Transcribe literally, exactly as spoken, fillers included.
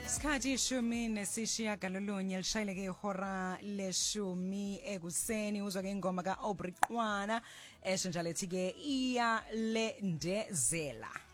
Isikhathi ishumi nesishiyagalolunye lishayeleke ihora leshumi ekuseni uzwa ke ingoma ka Aubrey Qwana esho njalo ethi ke iyalendezela.